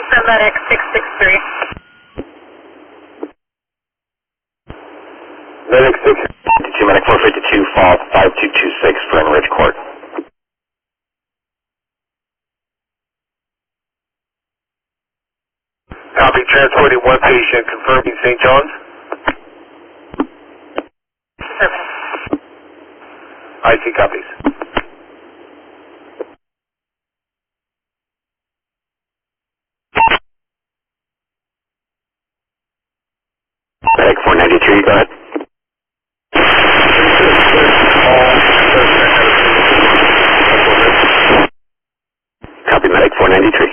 Medic 663. Medic 652, Medic 452, fall 5226 for Ridge Court. Copy, transporting one patient, confirming St. John's. IC copies. Medic 493, go ahead. Copy, Medic 493.